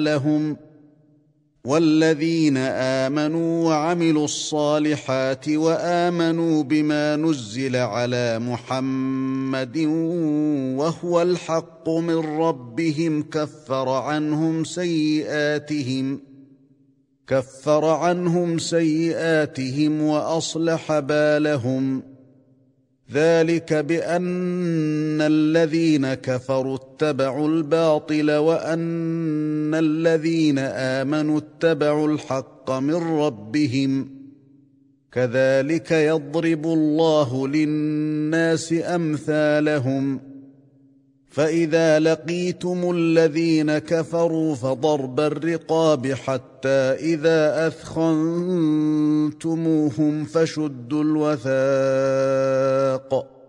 لهم والذين آمنوا وعملوا الصالحات وآمنوا بما نزل على محمد وهو الحق من ربهم كفر عنهم سيئاتهم وأصلح بالهم. ذلك بأن الذين كفروا اتبعوا الباطل وأن الذين آمنوا اتبعوا الحق من ربهم. كذلك يضرب الله للناس أمثالهم. فإذا لقيتم الذين كفروا فضرب الرقاب حتى إذا أثخنتموهم فشدوا الوثاق